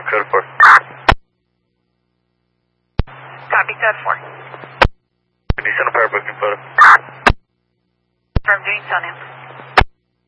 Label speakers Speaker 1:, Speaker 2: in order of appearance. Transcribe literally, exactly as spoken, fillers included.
Speaker 1: Code four.
Speaker 2: Copy, code four.
Speaker 1: Can you send a pair booking photo?
Speaker 2: From doing so now.